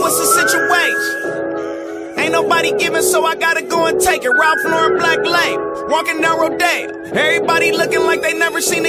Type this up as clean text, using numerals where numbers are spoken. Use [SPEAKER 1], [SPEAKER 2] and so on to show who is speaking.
[SPEAKER 1] what's the situation? Ain't nobody giving, so I gotta go and take it. Ralph Lauren Black Label, walking down Rodeo. Everybody looking like they never seen a